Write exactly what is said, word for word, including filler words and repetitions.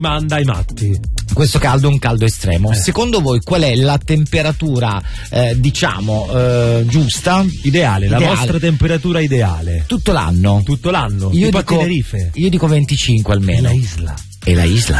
Manda i matti. Questo caldo è un caldo estremo. Eh. Secondo voi qual è la temperatura, eh, diciamo, eh, giusta? Ideale, la Ideale. vostra temperatura ideale. Tutto l'anno? Tutto l'anno. Io tipo dico, a Tenerife. io dico venticinque almeno. E la isla. E la isla.